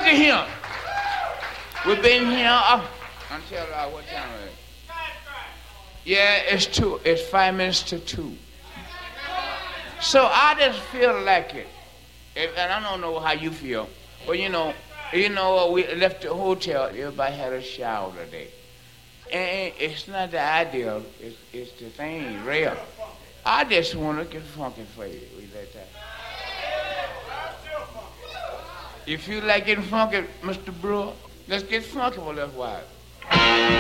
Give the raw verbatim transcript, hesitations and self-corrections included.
look at him. We've been here uh, until uh, what time is it? Yeah, it's two. It's five minutes to two. So I just feel like it, and I don't know how you feel, but you know, you know, we left the hotel. Everybody had a shower today, and it's not the ideal. It's, it's the thing, real. I just want to get funky for you. We let that. You feel like getting funky, Mister Brewer? Let's get funky for a little while.